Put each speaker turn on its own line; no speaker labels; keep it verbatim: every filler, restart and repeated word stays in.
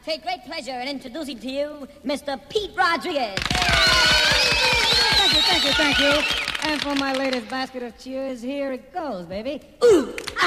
take great pleasure in introducing to you Mister Pete Rodriguez.
Thank you, thank you, thank you. And for my latest basket of cheers, here it goes, baby. Ooh.